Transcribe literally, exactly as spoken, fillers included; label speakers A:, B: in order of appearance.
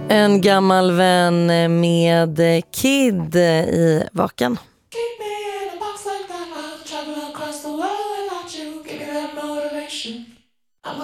A: En gammal vän med Kid i Vaken.
B: Keep me in a box like that. I'll travel across the world without you. Give me that motivation.